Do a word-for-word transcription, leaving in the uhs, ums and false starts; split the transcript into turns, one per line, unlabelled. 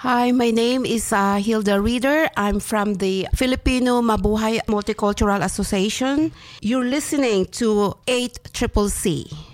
Hi, my name is uh, Hilda Reeder. I'm from the Filipino Mabuhay Multicultural Association. You're listening to eight C C C.